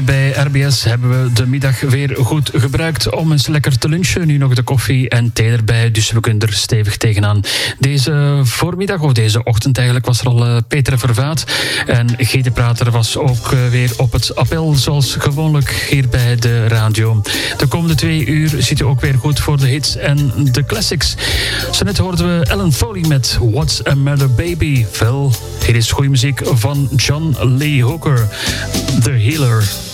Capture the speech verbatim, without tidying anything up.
Bij R B S hebben we de middag weer goed gebruikt om eens lekker te lunchen. Nu nog de koffie en thee erbij, dus we kunnen er stevig tegenaan. Deze voormiddag, of deze ochtend eigenlijk, was er al uh, Peter Vervaat. En G. de Prater was ook uh, weer op het appel, zoals gewoonlijk hier bij de radio. De komende twee uur zit u ook weer goed voor de hits en de classics. Zo net hoorden we Ellen Foley met What's a Matter Baby. Wel, hier is goede muziek van John Lee Hooker, The Healer.